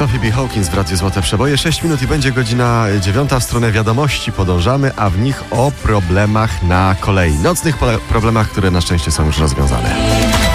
Sophie B. Hawkins w Radiu Złote Przeboje. 6 minut i będzie godzina 9. W stronę wiadomości podążamy, a w nich o problemach na kolei. Nocnych problemach, które na szczęście są już rozwiązane.